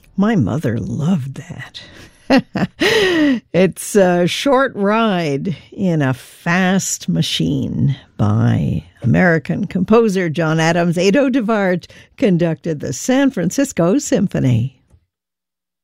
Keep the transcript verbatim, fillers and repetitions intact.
My mother loved that. It's a short ride in a fast machine by American composer John Adams. Edo de Waard conducted the San Francisco Symphony.